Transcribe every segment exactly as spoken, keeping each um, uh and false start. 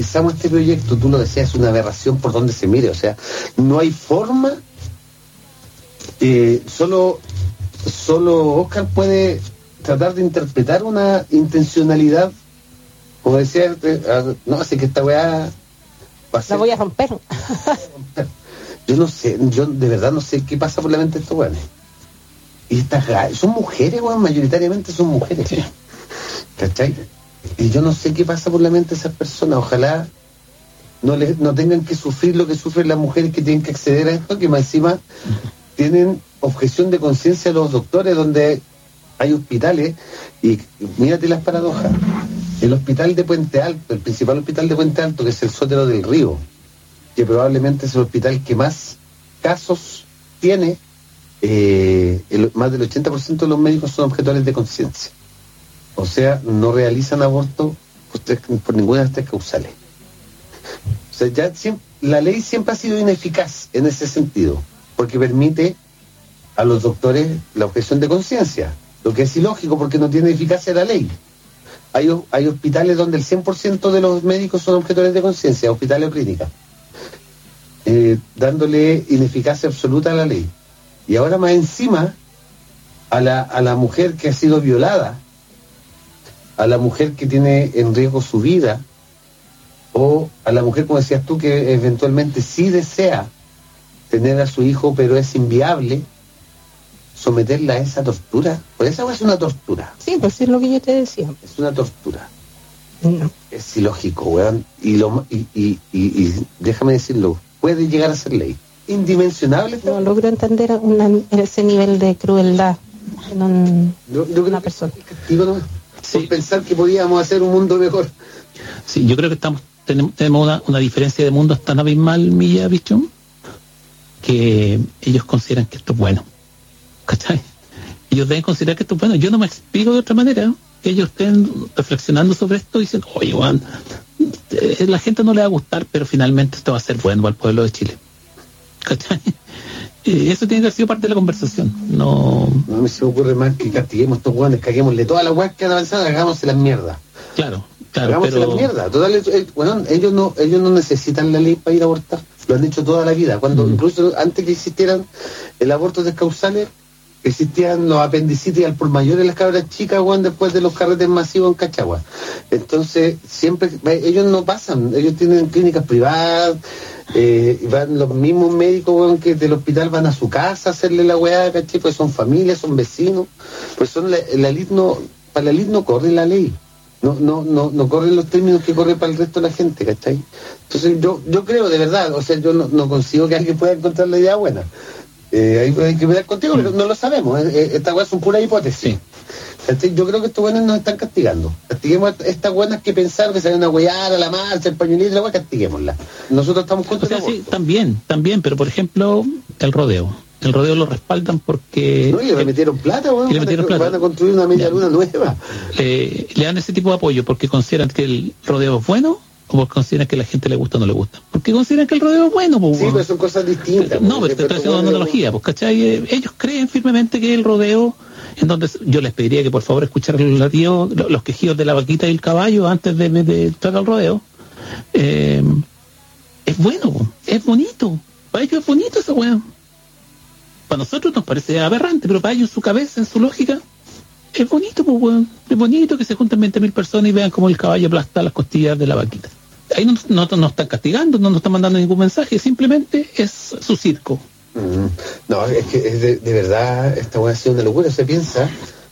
empezamos este proyecto, tú lo decías, es una aberración por donde se mire, o sea, no hay forma, eh, solo, solo Oscar puede tratar de interpretar una intencionalidad, como decía, eh, no, así que esta weá va a ser, la voy a romper. yo no sé, yo de verdad no sé qué pasa por la mente de estos weones. Y estas son mujeres, weón, mayoritariamente son mujeres, sí. ¿Cachai? Y yo no sé qué pasa por la mente de esas personas. Ojalá no les, no tengan que sufrir lo que sufren las mujeres que tienen que acceder a esto, que más encima tienen objeción de conciencia a los doctores, donde hay hospitales, y mírate las paradojas. El hospital de Puente Alto, el principal hospital de Puente Alto, que es el Sótero del Río, que probablemente es el hospital que más casos tiene, eh, el, más del ochenta por ciento de los médicos son objetores de conciencia. O sea, no realizan aborto por, por ninguna de estas causales. O sea, ya siempre, la ley siempre ha sido ineficaz en ese sentido, porque permite a los doctores la objeción de conciencia, lo que es ilógico porque no tiene eficacia la ley. Hay, hay hospitales donde el cien por ciento de los médicos son objetores de conciencia, hospitales o clínicas, eh, dándole ineficacia absoluta a la ley. Y ahora más encima, a la, a la mujer que ha sido violada, a la mujer que tiene en riesgo su vida, o a la mujer, como decías tú, que eventualmente sí desea tener a su hijo, pero es inviable, someterla a esa tortura. Pues esa es una tortura. Sí, pues es lo que yo te decía. Es una tortura. No. Es ilógico, weón. Y, lo, y, y, y, y déjame decirlo, puede llegar a ser ley. Indimensionable. No logro entender una, ese nivel de crueldad en un, yo, yo una creo persona. Que, digo, no, sí. Por pensar que podíamos hacer un mundo mejor. Sí, yo creo que estamos tenemos, tenemos una, una diferencia de mundos tan abismal, Milla Bichón, que ellos consideran que esto es bueno. ¿Cachai? Ellos deben considerar que esto es bueno. Yo no me explico de otra manera. Que ellos estén reflexionando sobre esto y dicen, oye, Juan, eh, la gente no le va a gustar, pero finalmente esto va a ser bueno para el pueblo de Chile. ¿Cachai? Y eso tiene que haber sido parte de la conversación. No, no me se me ocurre más que castiguemos a estos guanes, caguémosle todas las weas que han avanzado, hagámosle las mierdas. Claro, claro. Hagámosle pero... las mierdas. Total, eh, bueno, ellos no, ellos no necesitan la ley para ir a abortar. Lo han hecho toda la vida. Cuando, mm. incluso antes que existieran el aborto descausales, existían los apendicitis al por mayor en las cabras chicas, weón, después de los carretes masivos en Cachagua. Entonces, siempre, ellos no pasan, ellos tienen clínicas privadas, eh, van los mismos médicos, weón, que del hospital van a su casa a hacerle la weá, ¿cachai? Pues son familias, son vecinos, pues son la, la elite no, para la elite no corre la ley, no, no, no, no corren los términos que corre para el resto de la gente, ¿cachai? Entonces yo, yo creo de verdad, o sea, yo no, no consigo que alguien pueda encontrar la idea buena. Eh, hay, hay que ver contigo, pero no lo sabemos. Eh, estas weas son pura hipótesis. Sí. Yo creo que estos buenos nos están castigando. Castiguemos a estas buenas que pensaron que se van a huear a la marcha, el pañuelito, la wea, castiguémosla. Nosotros estamos contra. O sea, sí, también, también, pero por ejemplo, el rodeo. El rodeo lo respaldan porque... No, y le metieron plata, weón. Le metieron van, plata. Van a construir una media luna nueva. Eh, le dan ese tipo de apoyo porque consideran que el rodeo es bueno, o porque consideran que a la gente le gusta o no le gusta. Porque consideran que el rodeo es bueno, pues. Sí, pero son cosas distintas. No, pero te estoy haciendo una analogía, pues, ¿cachai? Ellos creen firmemente que el rodeo, en donde yo les pediría que por favor escucharan los latidos, los quejidos de la vaquita y el caballo antes de, de, de entrar al rodeo. Eh, es bueno, es bonito. Para ellos es bonito esa weá. Para nosotros nos parece aberrante, pero para ellos en su cabeza, en su lógica, es bonito, pues, weón. Es bonito que se junten veinte mil personas y vean cómo el caballo aplasta las costillas de la vaquita. Ahí no nos no, no están castigando, no nos están mandando ningún mensaje, simplemente es su circo. Mm, no, es que es de, de verdad, esta hueá ha sido una locura. Se piensa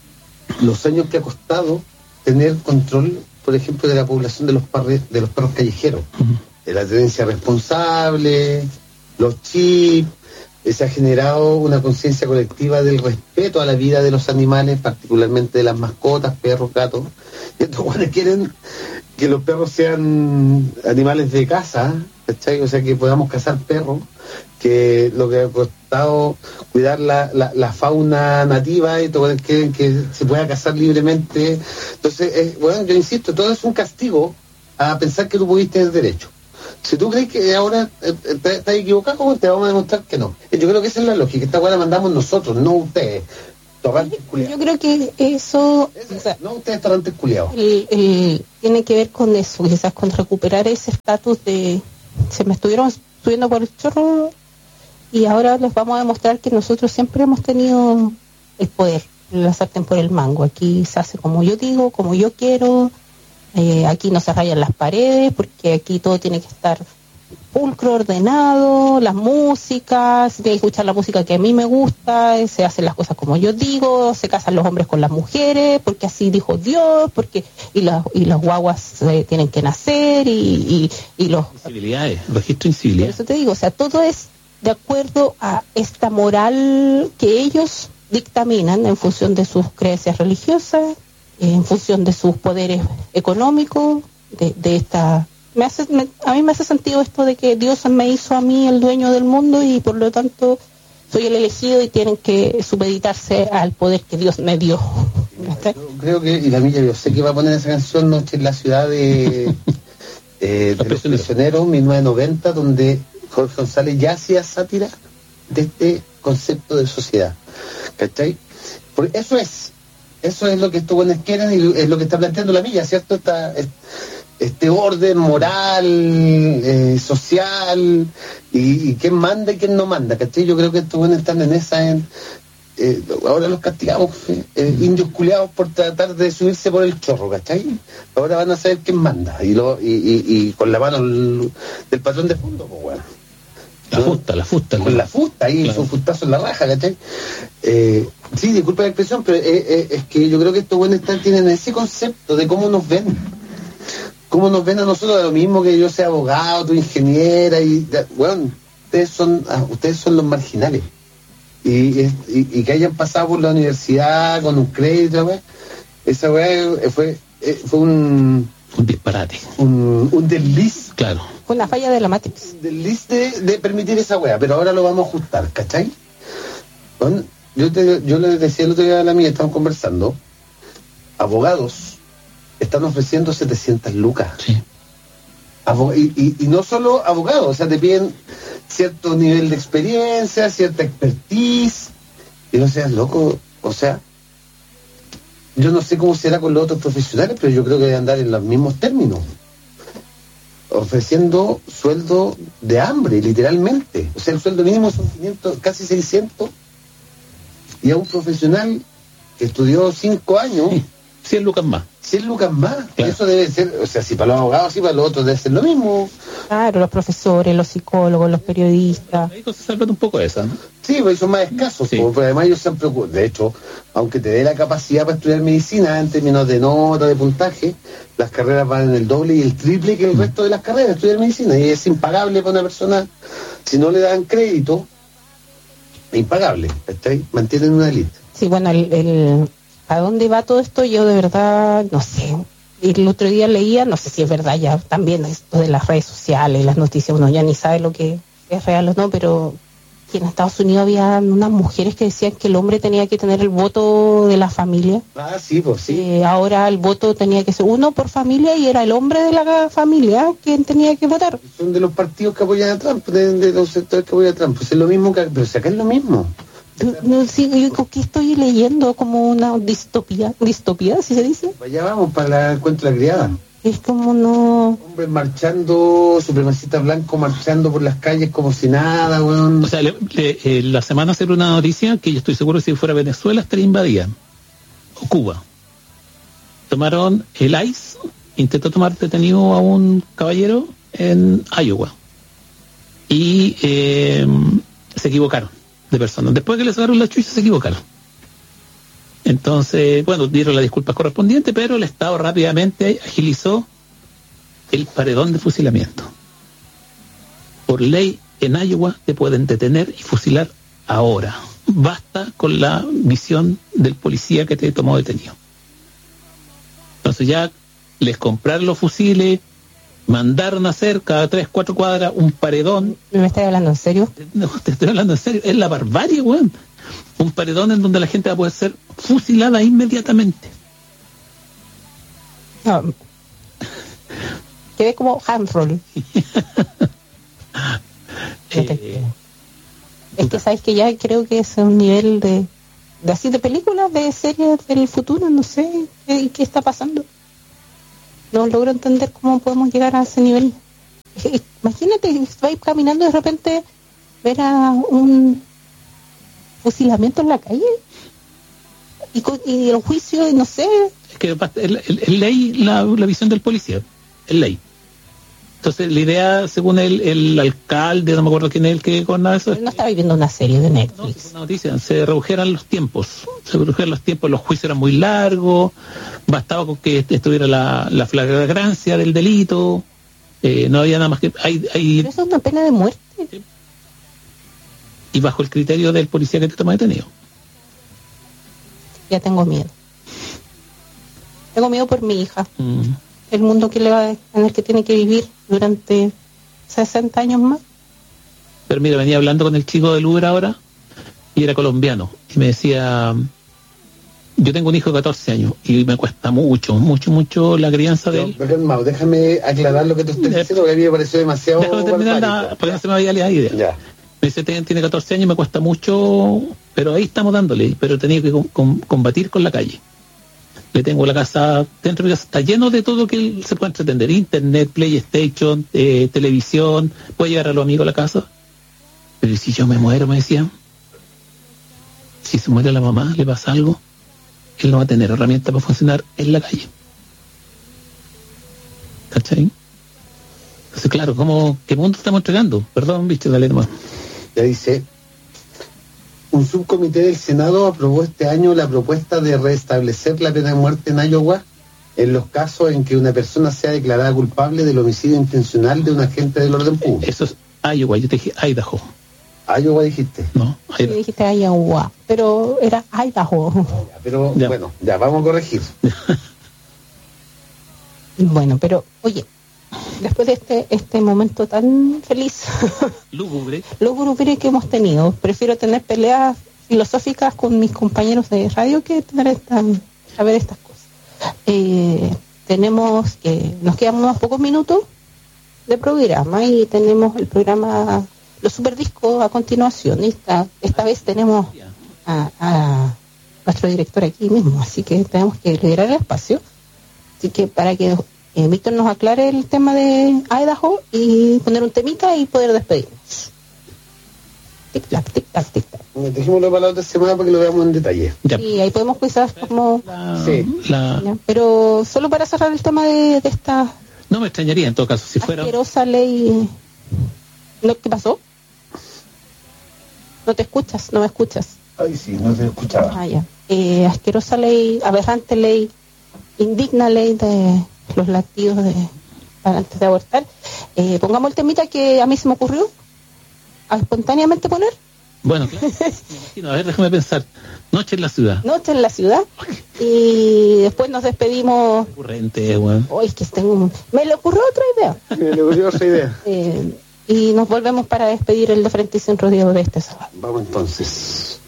los años que ha costado tener control, por ejemplo, de la población de los, parres, de los perros callejeros. Uh-huh. De la tenencia responsable, los chips. Se ha generado una conciencia colectiva del respeto a la vida de los animales, particularmente de las mascotas, perros, gatos. Y estos buenos quieren que los perros sean animales de casa, ¿cachai? O sea, que podamos cazar perros, que lo que ha costado cuidar la, la, la fauna nativa y todo, quieren que se pueda cazar libremente. Entonces, eh, bueno, yo insisto, todo es un castigo a pensar que tú pudiste tener derecho. Si tú crees que ahora eh, estás equivocado, te vamos a demostrar que no. Yo creo que esa es la lógica. Esta weá la mandamos nosotros, no ustedes. Torrantes culiados. Yo creo que eso, Ese, o sea, no ustedes torrantes culiados. el, el- tiene que ver con eso, quizás con recuperar ese estatus de se me estuvieron subiendo por el chorro y ahora les vamos a demostrar que nosotros siempre hemos tenido el poder, la sartén por el mango. Aquí se hace como yo digo, como yo quiero, eh, aquí no se rayan las paredes porque aquí todo tiene que estar pulcro, ordenado, las músicas, se tiene que escuchar la música que a mí me gusta, eh, se hacen las cosas como yo digo, se casan los hombres con las mujeres, porque así dijo Dios, porque y las y los guaguas eh, tienen que nacer y, y, y los... Incivilidades, registro de Por incivilidad. eso te digo, o sea, todo es de acuerdo a esta moral que ellos dictaminan en función de sus creencias religiosas, en función de sus poderes económicos, de, de esta... Me hace, me- a mí me hace sentido esto de que Dios me hizo a mí el dueño del mundo y por lo tanto soy el elegido y tienen que supeditarse al poder que Dios me dio. ¿Cachai? Yo creo que, y la milla, yo sé que va a poner esa canción Noche en la ciudad de, eh, de los prisioneros, mil novecientos noventa, donde Jorge González ya hacía sátira de este concepto de sociedad. ¿Cachai? Porque eso es, eso es lo que estos buenos quieren y es lo que está planteando la milla, ¿cierto? Esta, este orden moral, eh, social, y, y quién manda y quién no manda, ¿cachai? Yo creo que estos buenos están en esa, en, eh, ahora los castigamos, eh, indios culiados por tratar de subirse por el chorro, ¿cachai? Ahora van a saber quién manda, y lo y, y, y con la mano el, del patrón de fondo, pues bueno. La fusta, la fusta. Con la fusta, ahí, Claro. su fustazo en la raja, ¿cachai? Eh, sí, disculpa la expresión, pero eh, eh, es que yo creo que estos buenos están, tienen ese concepto de cómo nos ven. Cómo nos ven a nosotros, de lo mismo que yo sea abogado, tu ingeniera, y de- bueno, ustedes son, ah, ustedes son los marginales. Y, y, y que hayan pasado por la universidad con un crédito, weá, esa weá eh, fue, eh, fue un, Un disparate. un, un desliz, Claro. Fue una falla de la Matrix. un desliz de, de permitir esa weá, pero ahora lo vamos a ajustar, ¿cachai? Bueno, yo, te, yo le decía el otro día a la mía, estamos conversando, abogados están ofreciendo setecientas lucas. Sí. Abo- y, y, y no solo abogados, o sea, te piden cierto nivel de experiencia, cierta expertise, y no seas loco, o sea, yo no sé cómo será con los otros profesionales, pero yo creo que debe andar en los mismos términos, ofreciendo sueldo de hambre, literalmente, o sea, el sueldo mínimo son quinientos, casi seiscientos, y a un profesional que estudió cinco años, Sí. cien lucas más. cien lucas más, Claro. eso debe ser, o sea, si para los abogados, sí, para los otros debe ser lo mismo. Claro, los profesores, los psicólogos, los periodistas. Ahí se salvan un poco esa, ¿no? Sí, pues son más escasos, Sí. porque además ellos se han preocupado. De hecho, aunque te dé la capacidad para estudiar medicina en términos de nota, de puntaje, las carreras van en el doble y el triple que el resto de las carreras, estudiar medicina, y es impagable para una persona, si no le dan crédito, impagable, ¿cachai? Mantienen una élite. Sí, bueno, el, el- ¿a dónde va todo esto? Yo de verdad no sé. Y el otro día leía, no sé si es verdad ya, también esto de las redes sociales, las noticias, uno ya ni sabe lo que es real o no, pero que en Estados Unidos había unas mujeres que decían que el hombre tenía que tener el voto de la familia. Ah, sí, pues sí. Eh, ahora el voto tenía que ser uno por familia y era el hombre de la familia quien tenía que votar. Son de los partidos que apoyan a Trump, de, de los sectores que apoyan a Trump. Pues es lo mismo que, pero si acá es lo mismo. Yo, no, sí, yo ¿qué estoy leyendo? Como una distopía, distopía, ¿sí se dice? Allá vamos para el encuentro de la criada. Es como no... Hombres marchando, supremacistas blancos marchando por las calles como si nada, weón. O sea, le- le- eh, la semana salió una noticia que yo estoy seguro que si fuera Venezuela estaría invadida. O Cuba. Tomaron el I C E, intentó tomar detenido a un caballero en Iowa. Y eh, se equivocaron de personas. Después que le sacaron la chucha se equivocaron. Entonces, bueno, dieron las disculpas correspondientes, pero el Estado rápidamente agilizó el paredón de fusilamiento. Por ley, en Iowa te pueden detener y fusilar ahora. Basta con la visión del policía que te tomó detenido. Entonces ya les compraron los fusiles, mandaron a hacer cada tres, cuatro cuadras un paredón. ¿Me estás hablando en serio? No, te estoy hablando en serio, es la barbarie, weón. Un paredón en donde la gente va a poder ser fusilada inmediatamente. No. Quedé como handroll. Eh, Es que sabes que ya creo que es un nivel de de así de películas, de series del futuro, no sé qué, qué está pasando. No logro entender cómo podemos llegar a ese nivel. Imagínate, vais caminando y de repente ver a un fusilamiento en la calle y, co- y el juicio, y no sé. Es que es ley la, la visión del policía, es ley. Entonces la idea, según el, el alcalde, no me acuerdo quién es el que con eso, No estaba viendo una serie de no, Netflix. una noticia, se redujeran los tiempos, se redujeran los tiempos, los juicios eran muy largos, bastaba con que estuviera la, la flagrancia del delito, eh, no había nada más que... Hay, hay, Pero eso es una pena de muerte. y bajo el criterio del policía que te toma detenido. Ya tengo miedo. Tengo miedo por mi hija. Mm. El mundo que le va, en el que tiene que vivir durante sesenta años más. Pero mira, venía hablando con el chico del Uber ahora y era colombiano y me decía, yo tengo un hijo de catorce años y me cuesta mucho, mucho, mucho la crianza de él. Pero, pero, Mau, déjame aclarar lo que tú estás diciendo, porque a mí me pareció demasiado Déjame terminar la, barbárico. para que no se me vaya la idea. Ya. Me dice, tiene tiene catorce años, me cuesta mucho, pero ahí estamos dándole, pero he tenido que com- com- combatir con la calle. Le tengo la casa, dentro de mi casa está lleno de todo que él se puede entretener, internet, PlayStation, eh, televisión, puede llevar a los amigos a la casa. Pero ¿y si yo me muero? Me decía. Si se muere la mamá, le pasa algo, él no va a tener herramientas para funcionar en la calle. ¿Cachai? Entonces, claro, ¿cómo, ¿qué mundo estamos entregando? Perdón, viste, dale nomás. Ya dice, un subcomité del Senado aprobó este año la propuesta de restablecer la pena de muerte en Iowa en los casos en que una persona sea declarada culpable del homicidio intencional de un agente del orden público. Eso es Iowa, yo te dije Idaho. Iowa dijiste. No, Y Idaho. dijiste Iowa, pero era Idaho. Ya, pero Ya. bueno, ya vamos a corregir. Bueno, pero oye, después de este este momento tan feliz, Lúgubre. lúgubre que hemos tenido, prefiero tener peleas filosóficas con mis compañeros de radio que tener esta, saber estas cosas. Eh, tenemos que, nos quedan unos pocos minutos de programa y tenemos el programa Los Superdiscos a continuación. Y esta, esta vez tenemos a, a nuestro director aquí mismo, así que tenemos que liberar el espacio. Así que para que eh, Víctor nos aclare el tema de Idaho y poner un temita y poder despedirnos. Tic-tac, tic-tac, tic-tac. Dejémoslo para la otra semana para que lo veamos en detalle. Ya. Y ahí podemos quizás como... La, Sí. la- ya, pero solo para cerrar el tema de, de esta no me extrañaría en todo caso si fuera. asquerosa ley... ¿No? ¿Qué pasó? No te escuchas, no me escuchas. Ay, sí, no te escuchaba. Ah, ya. Eh, asquerosa ley, aberrante ley, indigna ley de los latidos de, para antes de abortar. Eh, pongamos el temita que a mí se me ocurrió a espontáneamente poner. Bueno, claro. Me imagino. A ver, déjame pensar. Noche en la ciudad. Noche en la ciudad. Y después nos despedimos. Recurrente, weón. Hoy es que tengo un- me le ocurrió otra idea. Me le ocurrió esa idea. Eh, y nos volvemos para despedir el de Frente y Centro Diego de este sábado. Vamos entonces.